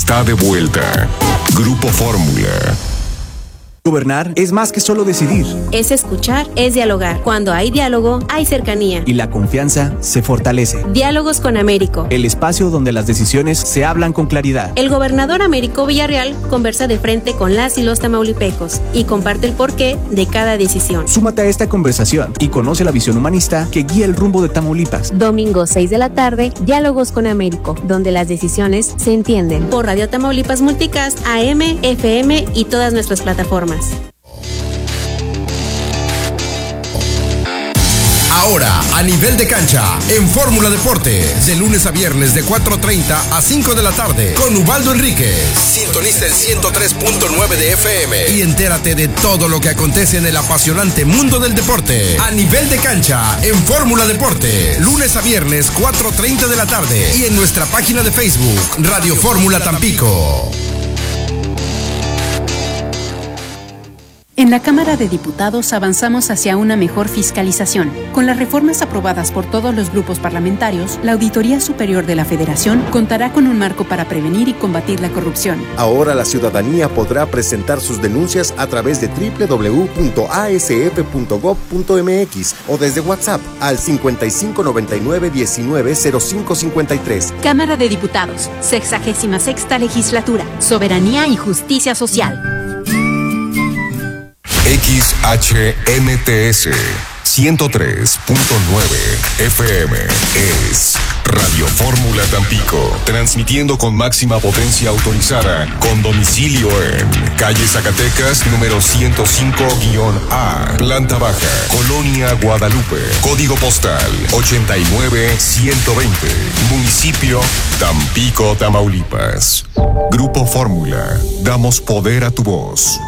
está de vuelta. Grupo Fórmula. Gobernar es más que solo decidir. Es escuchar, es dialogar. Cuando hay diálogo, hay cercanía. Y la confianza se fortalece. Diálogos con Américo. El espacio donde las decisiones se hablan con claridad. El gobernador Américo Villarreal conversa de frente con las y los tamaulipecos y comparte el porqué de cada decisión. Súmate a esta conversación y conoce la visión humanista que guía el rumbo de Tamaulipas. Domingo 6 de la tarde, Diálogos con Américo, donde las decisiones se entienden. Por Radio Tamaulipas Multicast, AM, FM y todas nuestras plataformas. Ahora, a nivel de cancha, en Fórmula Deportes, de lunes a viernes de 4:30 a 5 de la tarde, con Ubaldo Enríquez. Sintoniza el 103.9 de FM y entérate de todo lo que acontece en el apasionante mundo del deporte. A nivel de cancha, en Fórmula Deportes, lunes a viernes 4:30 de la tarde y en nuestra página de Facebook, Radio Fórmula Tampico. En la Cámara de Diputados avanzamos hacia una mejor fiscalización. Con las reformas aprobadas por todos los grupos parlamentarios, la Auditoría Superior de la Federación contará con un marco para prevenir y combatir la corrupción. Ahora la ciudadanía podrá presentar sus denuncias a través de www.asf.gov.mx o desde WhatsApp al 5599-190553. Cámara de Diputados, 66ª Legislatura, Soberanía y Justicia Social. XHMTS 103.9 FM es Radio Fórmula Tampico, transmitiendo con máxima potencia autorizada, con domicilio en calle Zacatecas, número 105-A, planta baja, Colonia Guadalupe, código postal 89120, municipio Tampico, Tamaulipas. Grupo Fórmula, damos poder a tu voz.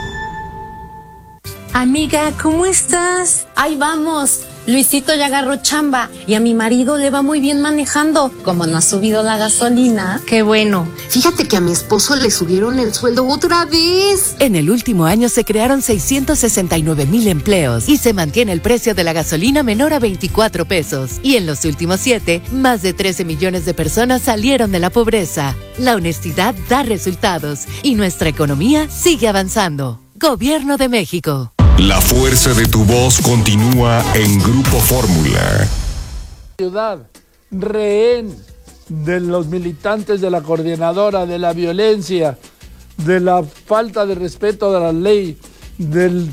Amiga, ¿cómo estás? Ahí vamos. Luisito ya agarró chamba y a mi marido le va muy bien manejando. Como no ha subido la gasolina. Qué bueno. Fíjate que a mi esposo le subieron el sueldo otra vez. En el último año se crearon 669,000 empleos y se mantiene el precio de la gasolina menor a 24 pesos. Y en los últimos 7, más de 13 millones de personas salieron de la pobreza. La honestidad da resultados y nuestra economía sigue avanzando. Gobierno de México. La fuerza de tu voz continúa en Grupo Fórmula. Ciudad, rehén de los militantes de la coordinadora, de la violencia, de la falta de respeto de la ley, del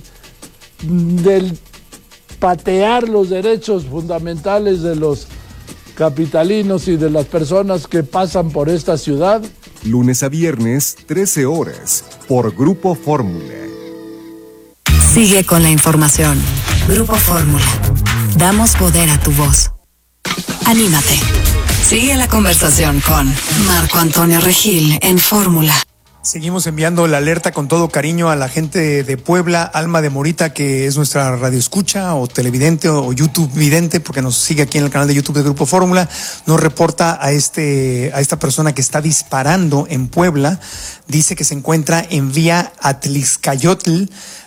patear los derechos fundamentales de los capitalinos y de las personas que pasan por esta ciudad. Lunes a viernes, 13 horas, por Grupo Fórmula. Sigue con la información. Grupo Fórmula. Damos poder a tu voz. Anímate. Sigue la conversación con Marco Antonio Regil en Fórmula. Seguimos enviando la alerta con todo cariño a la gente de Puebla, Alma de Morita, que es nuestra radioescucha o televidente o YouTube vidente, porque nos sigue aquí en el canal de YouTube de Grupo Fórmula. Nos reporta a esta persona que está disparando en Puebla. Dice que se encuentra en vía Atlixcayotl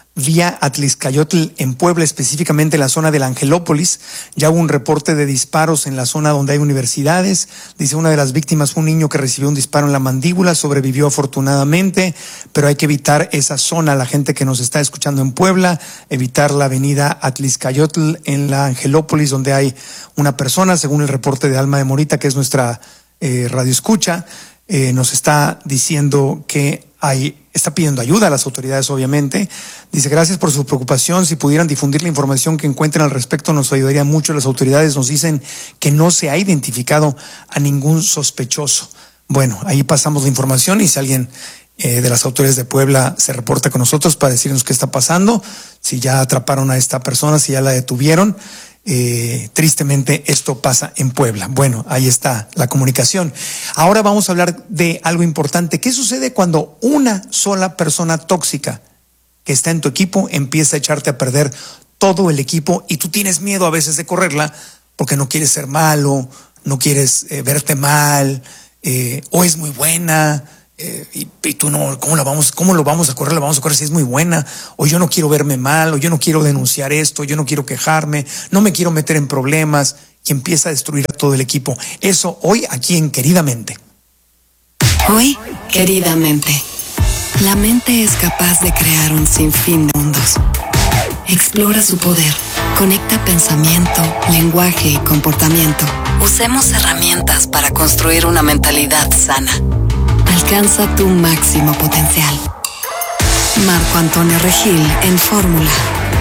en Puebla, específicamente en la zona de la Angelópolis. Ya hubo un reporte de disparos en la zona donde hay universidades. Dice una de las víctimas fue un niño que recibió un disparo en la mandíbula, sobrevivió afortunadamente, pero hay que evitar esa zona, la gente que nos está escuchando en Puebla, evitar la avenida Atlixcayotl en la Angelópolis, donde hay una persona, según el reporte de Alma de Morita, que es nuestra radioescucha, nos está diciendo que está pidiendo ayuda a las autoridades, obviamente. Dice, gracias por su preocupación. Si pudieran difundir la información que encuentren al respecto, nos ayudaría mucho. Las autoridades nos dicen que no se ha identificado a ningún sospechoso. Bueno, ahí pasamos la información y si alguien de las autoridades de Puebla se reporta con nosotros para decirnos qué está pasando, si ya atraparon a esta persona, si ya la detuvieron. Tristemente esto pasa en Puebla. Bueno, ahí está la comunicación. Ahora vamos a hablar de algo importante. ¿Qué sucede cuando una sola persona tóxica que está en tu equipo empieza a echarte a perder todo el equipo y tú tienes miedo a veces de correrla porque no quieres ser malo, no quieres verte mal, o es muy buena? Y tú no, ¿cómo lo vamos a correr? La vamos a correr si es muy buena, o yo no quiero verme mal, o yo no quiero denunciar esto, yo no quiero quejarme, no me quiero meter en problemas, y empieza a destruir a todo el equipo. Eso hoy aquí en Queridamente. Hoy, queridamente, la mente es capaz de crear un sinfín de mundos. Explora su poder. Conecta pensamiento, lenguaje y comportamiento. Usemos herramientas para construir una mentalidad sana. Alcanza tu máximo potencial. Marco Antonio Regil en Fórmula.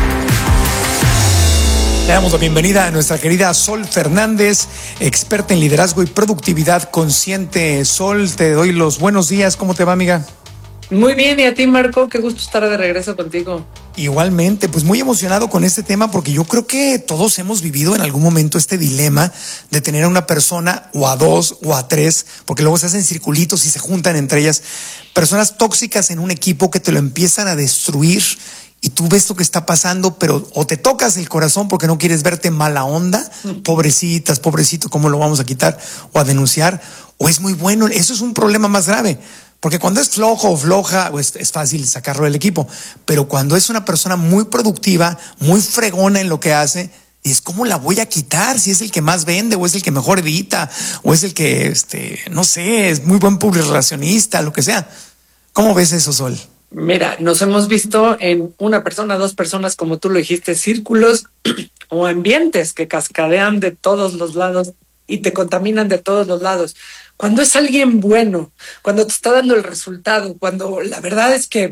Le damos la bienvenida a nuestra querida Sol Fernández, experta en liderazgo y productividad consciente. Sol, te doy los buenos días. ¿Cómo te va, amiga? Muy bien, y a ti, Marco, qué gusto estar de regreso contigo. Igualmente, pues muy emocionado con este tema porque yo creo que todos hemos vivido en algún momento este dilema de tener a una persona o a dos o a tres, porque luego se hacen circulitos y se juntan entre ellas, personas tóxicas en un equipo que te lo empiezan a destruir y tú ves lo que está pasando, pero o te tocas el corazón porque no quieres verte mala onda, pobrecitas, pobrecito, ¿cómo lo vamos a quitar? O a denunciar, o es muy bueno, eso es un problema más grave. Porque cuando es flojo o floja, pues es fácil sacarlo del equipo. Pero cuando es una persona muy productiva, muy fregona en lo que hace, dices, ¿cómo la voy a quitar? Si es el que más vende, o es el que mejor edita, o es el que, no sé, es muy buen publirelacionista, lo que sea. ¿Cómo ves eso, Sol? Mira, nos hemos visto en una persona, dos personas, como tú lo dijiste, círculos o ambientes que cascadean de todos los lados y te contaminan de todos los lados. Cuando es alguien bueno, cuando te está dando el resultado, cuando la verdad es que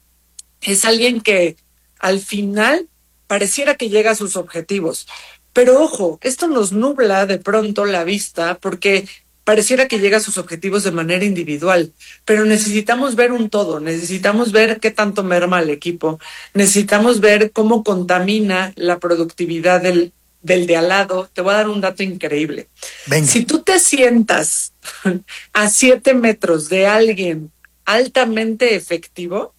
es alguien que al final pareciera que llega a sus objetivos. Pero ojo, esto nos nubla de pronto la vista porque pareciera que llega a sus objetivos de manera individual, pero necesitamos ver un todo, necesitamos ver qué tanto merma al equipo, necesitamos ver cómo contamina la productividad del de al lado. Te voy a dar un dato increíble. Venga. Si tú te sientas a 7 metros de alguien altamente efectivo,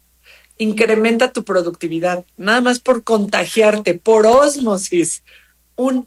incrementa tu productividad, nada más por contagiarte, por ósmosis, un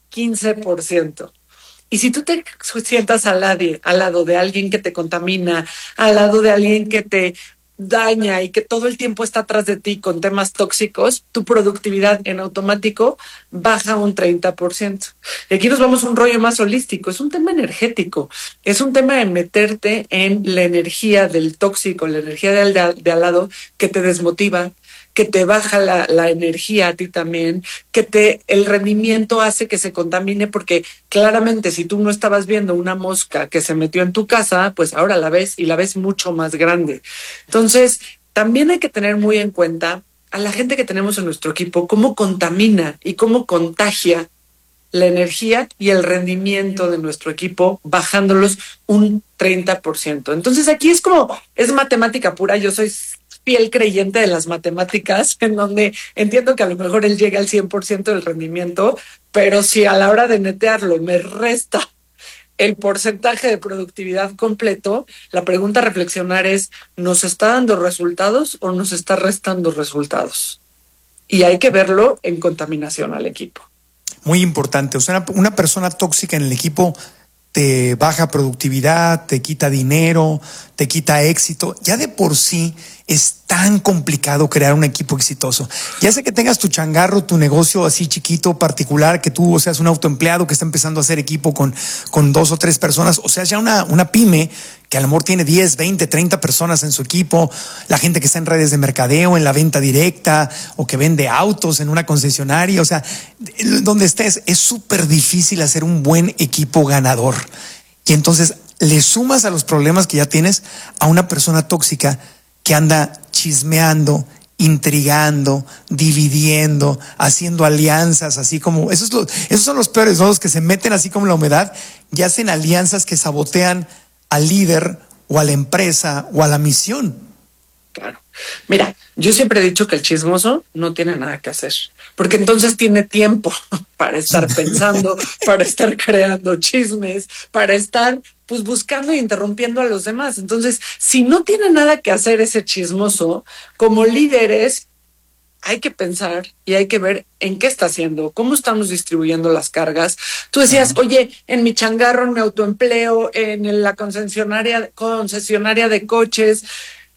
15%. Y si tú te sientas al lado de alguien que te contamina, al lado de alguien que te daña y que todo el tiempo está atrás de ti con temas tóxicos, tu productividad en automático baja un 30%. Y aquí nos vamos a un rollo más holístico, es un tema energético, es un tema de meterte en la energía del tóxico, la energía de al lado que te desmotiva, que te baja la energía a ti también, que el rendimiento hace que se contamine, porque claramente si tú no estabas viendo una mosca que se metió en tu casa, pues ahora la ves y la ves mucho más grande. Entonces, también hay que tener muy en cuenta a la gente que tenemos en nuestro equipo, cómo contamina y cómo contagia la energía y el rendimiento de nuestro equipo, bajándolos un 30%. Entonces aquí es matemática pura. Yo soy fiel creyente de las matemáticas, en donde entiendo que a lo mejor él llega al 100% del rendimiento, pero si a la hora de netearlo me resta el porcentaje de productividad completo, la pregunta a reflexionar es, ¿nos está dando resultados o nos está restando resultados? Y hay que verlo en contaminación al equipo. Muy importante, o sea, una persona tóxica en el equipo te baja productividad, te quita dinero, te quita éxito. Ya de por sí es tan complicado crear un equipo exitoso. Ya sea que tengas tu changarro, tu negocio así chiquito, particular, que tú seas un autoempleado que está empezando a hacer equipo con 2 o 3 personas, o sea, ya una pyme que a lo mejor tiene 10, 20, 30 personas en su equipo, la gente que está en redes de mercadeo, en la venta directa, o que vende autos en una concesionaria, o sea, donde estés, es súper difícil hacer un buen equipo ganador. Y entonces le sumas a los problemas que ya tienes a una persona tóxica que anda chismeando, intrigando, dividiendo, haciendo alianzas, así como, esos son los peores, ¿no? Los que se meten así como la humedad y hacen alianzas que sabotean al líder o a la empresa o a la misión. Claro. Mira, yo siempre he dicho que el chismoso no tiene nada que hacer, porque entonces tiene tiempo para estar pensando, para estar creando chismes, para estar pues buscando e interrumpiendo a los demás. Entonces, si no tiene nada que hacer ese chismoso, como líderes hay que pensar y hay que ver en qué está haciendo, cómo estamos distribuyendo las cargas. Tú decías, oye, en mi changarro, en mi autoempleo, en la concesionaria de coches,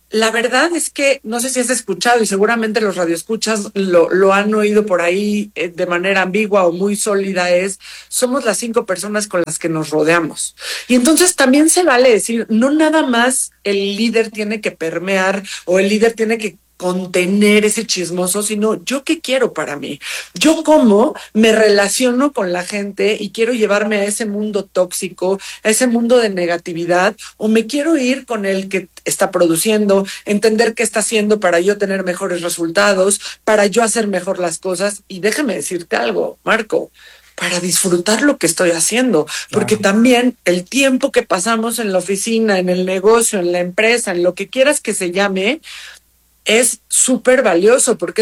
la verdad es que no sé si has escuchado y seguramente los radioescuchas lo han oído por ahí de manera ambigua o muy sólida, somos las 5 personas con las que nos rodeamos. Y entonces también se vale decir, no nada más el líder tiene que permear o el líder tiene que contener ese chismoso, sino yo qué quiero para mí, yo cómo me relaciono con la gente y quiero llevarme a ese mundo tóxico, a ese mundo de negatividad, o me quiero ir con el que está produciendo, entender qué está haciendo para yo tener mejores resultados, para yo hacer mejor las cosas. Y déjame decirte algo, Marco, para disfrutar lo que estoy haciendo, porque también el tiempo que pasamos en la oficina, en el negocio, en la empresa, en lo que quieras que se llame, es súper valioso, porque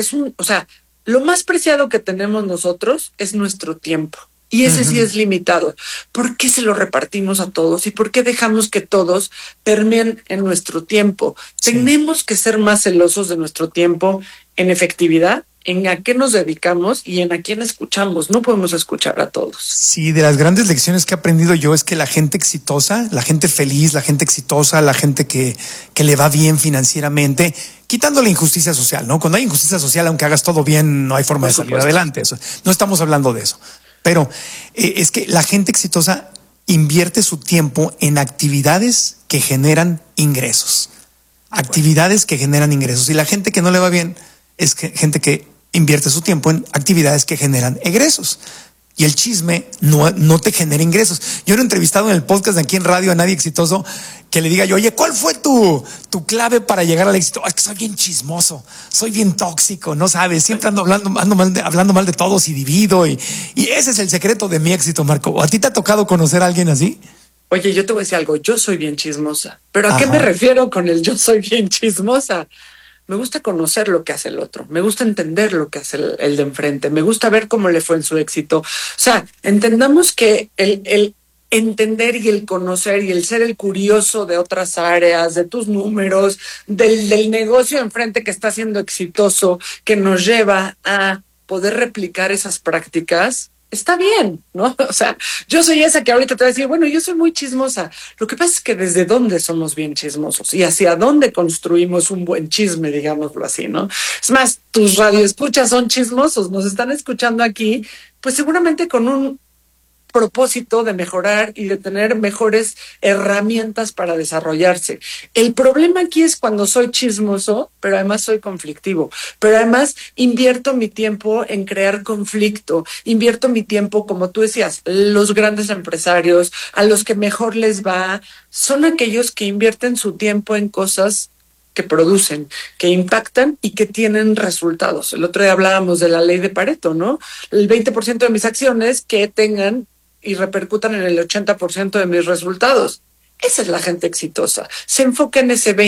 lo más preciado que tenemos nosotros es nuestro tiempo. Y ese sí es limitado. ¿Por qué se lo repartimos a todos? ¿Y por qué dejamos que todos permeen en nuestro tiempo? Sí. Tenemos que ser más celosos de nuestro tiempo en efectividad, en a qué nos dedicamos y en a quién escuchamos. No podemos escuchar a todos. Sí, de las grandes lecciones que he aprendido yo es que la gente exitosa, la gente feliz, la gente exitosa, la gente que le va bien financieramente, quitando la injusticia social, ¿no? Cuando hay injusticia social, aunque hagas todo bien, no hay forma de salir adelante. Eso, no estamos hablando de eso. Pero es que la gente exitosa invierte su tiempo en actividades que generan ingresos. Actividades que generan ingresos. Y la gente que no le va bien es gente que invierte su tiempo en actividades que generan egresos. Y el chisme no te genera ingresos. Yo he entrevistado en el podcast de aquí en radio a nadie exitoso que le diga yo, oye, ¿cuál fue tu clave para llegar al éxito? Es que soy bien chismoso, soy bien tóxico, no sabes, siempre ando hablando mal de todos y divido. Y ese es el secreto de mi éxito, Marco. ¿A ti te ha tocado conocer a alguien así? Oye, yo te voy a decir algo, yo soy bien chismosa. ¿Pero a qué me refiero con el yo soy bien chismosa? Me gusta conocer lo que hace el otro, me gusta entender lo que hace el de enfrente, me gusta ver cómo le fue en su éxito. O sea, entendamos que el entender y el conocer y el ser el curioso de otras áreas, de tus números, del negocio enfrente que está siendo exitoso, que nos lleva a poder replicar esas prácticas, está bien, ¿no? O sea, yo soy esa que ahorita te voy a decir, bueno, yo soy muy chismosa. Lo que pasa es que desde dónde somos bien chismosos y hacia dónde construimos un buen chisme, digámoslo así, ¿no? Es más, tus radioescuchas son chismosos, nos están escuchando aquí, pues seguramente con un propósito de mejorar y de tener mejores herramientas para desarrollarse. El problema aquí es cuando soy chismoso, pero además soy conflictivo, pero además invierto mi tiempo en crear conflicto, invierto mi tiempo, como tú decías, los grandes empresarios, a los que mejor les va, son aquellos que invierten su tiempo en cosas que producen, que impactan y que tienen resultados. El otro día hablábamos de la ley de Pareto, ¿no? El 20% de mis acciones que tengan y repercutan en el 80% de mis resultados. Esa es la gente exitosa. Se enfoca en ese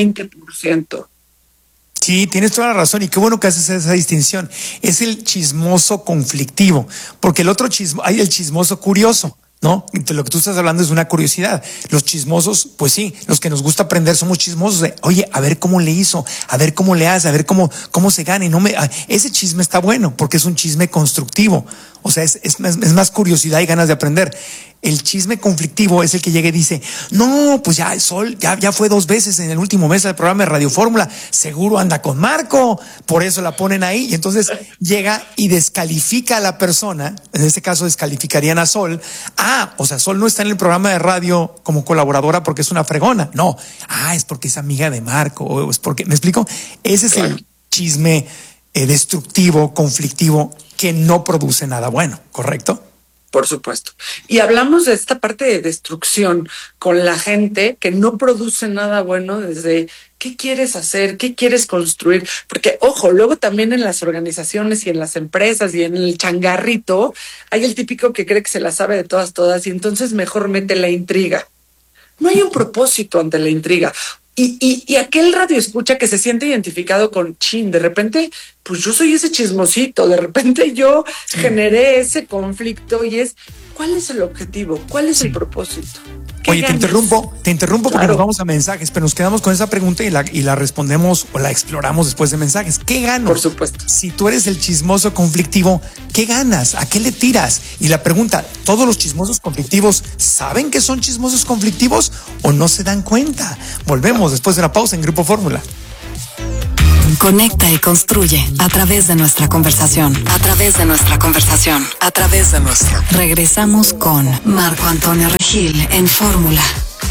20%. Sí, tienes toda la razón y qué bueno que haces esa distinción. Es el chismoso conflictivo, porque el otro hay el chismoso curioso, ¿no? Lo que tú estás hablando es una curiosidad. Los chismosos, pues sí, los que nos gusta aprender somos chismosos de, oye, a ver cómo le hizo, a ver cómo le hace, a ver cómo se gana. Y ese chisme está bueno porque es un chisme constructivo. O sea, es más curiosidad y ganas de aprender. El chisme conflictivo es el que llega y dice, no, pues ya el Sol ya fue 2 veces en el último mes del programa de Radio Fórmula, seguro anda con Marco, por eso la ponen ahí. Y entonces llega y descalifica a la persona, en este caso descalificarían a Sol. O sea, Sol no está en el programa de radio como colaboradora porque es una fregona. No, es porque es amiga de Marco, o es porque, ¿me explico? Ese es el chisme destructivo, conflictivo, que no produce nada bueno, ¿correcto? Por supuesto. Y hablamos de esta parte de destrucción con la gente que no produce nada bueno desde qué quieres hacer, qué quieres construir. Porque, ojo, luego también en las organizaciones y en las empresas y en el changarrito hay el típico que cree que se la sabe de todas y entonces mejor mete la intriga. No hay un propósito ante la intriga. Y aquel radio escucha que se siente identificado con de repente, pues yo soy ese chismosito, de repente yo generé ese conflicto y ¿cuál es el objetivo? ¿Cuál es el propósito? Oye, te interrumpo porque nos vamos a mensajes, pero nos quedamos con esa pregunta y la respondemos o la exploramos después de mensajes. ¿Qué gano? Por supuesto. Si tú eres el chismoso conflictivo, ¿qué ganas? ¿A qué le tiras? Y la pregunta, ¿todos los chismosos conflictivos saben que son chismosos conflictivos o no se dan cuenta? Volvemos después de una pausa en Grupo Fórmula. conecta y construye a través de nuestra conversación. A través de nuestra conversación. A través de nuestra. Regresamos con Marco Antonio Regil en Fórmula.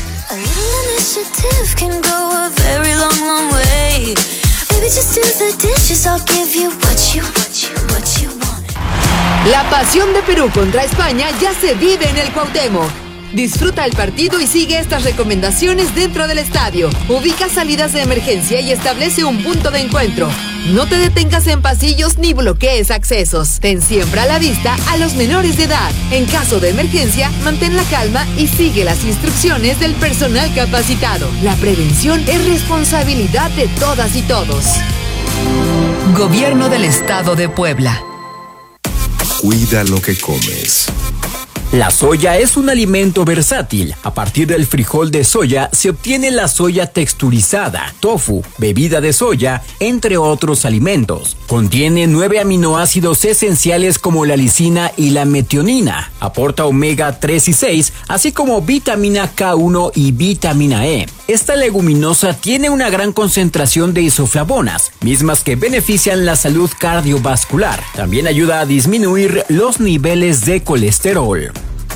La pasión de Perú contra España ya se vive en el Cuauhtémoc. Disfruta el partido y sigue estas recomendaciones dentro del estadio. Ubica salidas de emergencia y establece un punto de encuentro. No te detengas en pasillos ni bloquees accesos. Ten siempre a la vista a los menores de edad. En caso de emergencia, mantén la calma y sigue las instrucciones del personal capacitado. La prevención es responsabilidad de todas y todos. Gobierno del Estado de Puebla. Cuida lo que comes. La soya es un alimento versátil. A partir del frijol de soya se obtiene la soya texturizada, tofu, bebida de soya, entre otros alimentos. Contiene 9 aminoácidos esenciales como la lisina y la metionina. Aporta omega 3 y 6, así como vitamina K1 y vitamina E. Esta leguminosa tiene una gran concentración de isoflavonas, mismas que benefician la salud cardiovascular. También ayuda a disminuir los niveles de colesterol.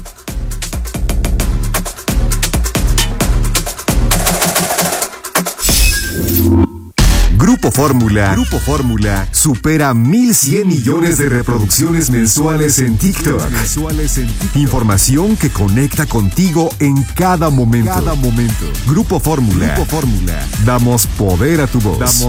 Grupo Fórmula supera 1,100 millones de reproducciones mensuales en TikTok. Información que conecta contigo en cada momento. Grupo Fórmula. Damos poder a tu voz.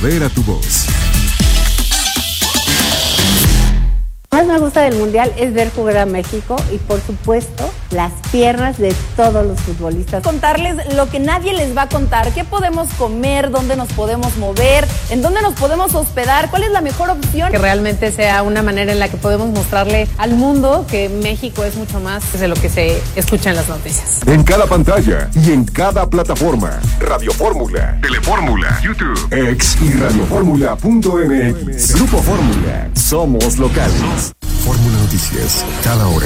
Lo que más me gusta del Mundial es ver jugar a México y, por supuesto, las piernas de todos los futbolistas. Contarles lo que nadie les va a contar, qué podemos comer, dónde nos podemos mover, en dónde nos podemos hospedar, cuál es la mejor opción. Que realmente sea una manera en la que podemos mostrarle al mundo que México es mucho más de lo que se escucha en las noticias. En cada pantalla y en cada plataforma. Radio Fórmula, Telefórmula, YouTube, X y radioformula.mx. Grupo Fórmula. Somos locales. Fórmula Noticias, cada hora.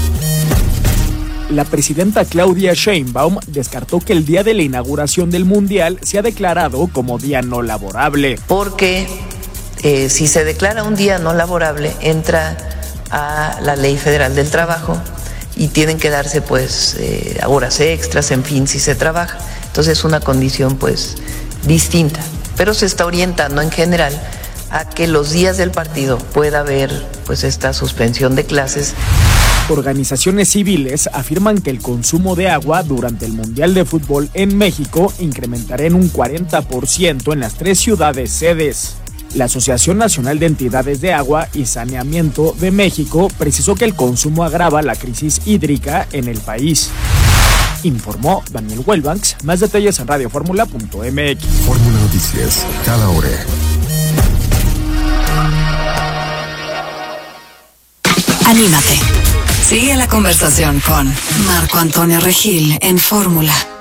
La presidenta Claudia Sheinbaum descartó que el día de la inauguración del Mundial sea declarado como día no laborable. Porque si se declara un día no laborable, entra a la Ley Federal del Trabajo y tienen que darse pues horas extras, en fin, si se trabaja. Entonces es una condición pues distinta, pero se está orientando en general a que los días del partido pueda haber pues esta suspensión de clases. Organizaciones civiles afirman que el consumo de agua durante el Mundial de Fútbol en México incrementará en un 40% en las 3 ciudades sedes. La Asociación Nacional de Entidades de Agua y Saneamiento de México precisó que el consumo agrava la crisis hídrica en el país. Informó Daniel Welbanks. Más detalles en radioformula.mx. Fórmula Noticias, cada hora. Anímate. Sigue la conversación con Marco Antonio Regil en Fórmula.